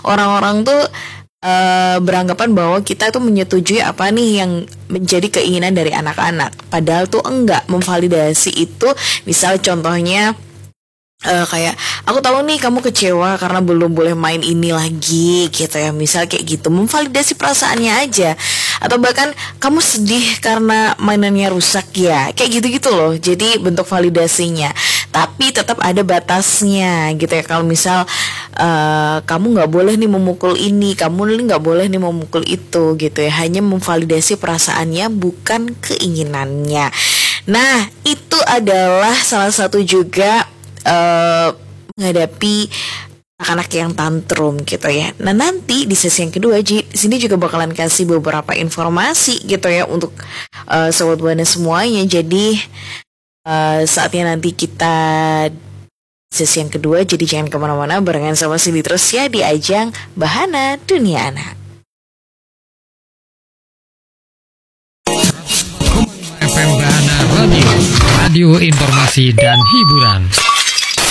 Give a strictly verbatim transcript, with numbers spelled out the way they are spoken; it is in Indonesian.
orang-orang tuh uh, beranggapan bahwa kita tuh menyetujui apa nih yang menjadi keinginan dari anak-anak. Padahal tuh enggak. Memvalidasi itu misal contohnya Uh, kayak aku tahu nih kamu kecewa karena belum boleh main ini lagi gitu ya, misal kayak gitu, memvalidasi perasaannya aja. Atau bahkan kamu sedih karena mainannya rusak ya, kayak gitu-gitu loh. Jadi bentuk validasinya, tapi tetap ada batasnya gitu ya. Kalau misal uh, kamu nggak boleh nih memukul ini, kamu nggak boleh nih memukul itu gitu ya. Hanya memvalidasi perasaannya, bukan keinginannya. Nah, itu adalah salah satu juga Uh, menghadapi anak-anak yang tantrum gitu ya. Nah, nanti di sesi yang kedua di sini juga bakalan kasih beberapa informasi gitu ya untuk uh, sobat Buana semuanya. Jadi uh, saatnya nanti kita sesi yang kedua, jadi jangan kemana-mana, barengan sama Cindy terus ya di ajang Bahana Dunia Anak. F M Bahana Radio, radio informasi dan hiburan.